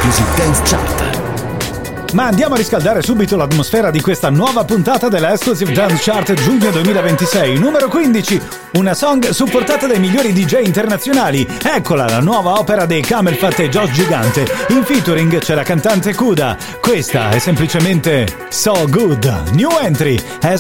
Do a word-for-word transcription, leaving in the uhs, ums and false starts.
Exclusive Dance Chart. Ma andiamo a riscaldare subito l'atmosfera di questa nuova puntata della Exclusive Dance Chart giugno duemilaventisei. Numero quindici, una song supportata dai migliori D J internazionali. Eccola la nuova opera dei Camel Fat e Josh Gigante. In featuring c'è la cantante Kuda. Questa è semplicemente So Good. New entry,